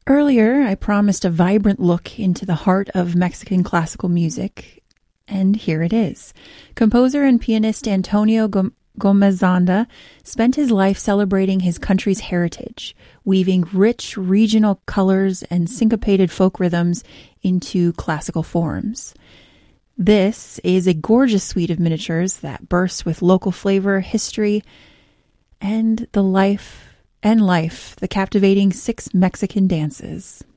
Earlier, I promised a vibrant look into the heart of Mexican classical music, and here it is. Composer and pianist Antonio Gomezanda spent his life celebrating his country's heritage, weaving rich regional colors and syncopated folk rhythms into classical forms. This is a gorgeous suite of miniatures that burst with local flavor, history, and the captivating 6 Mexican dances.